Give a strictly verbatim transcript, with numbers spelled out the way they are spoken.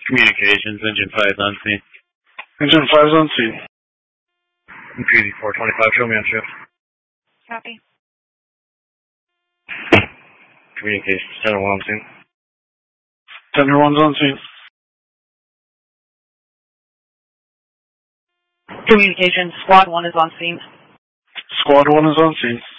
Communications, Engine five is on scene. Engine five is on scene. P Z four twenty-five, show me on shift. Copy. Communications, Center one on scene. Center one's on scene. Communications, Squad one is on scene. Squad one is on scene.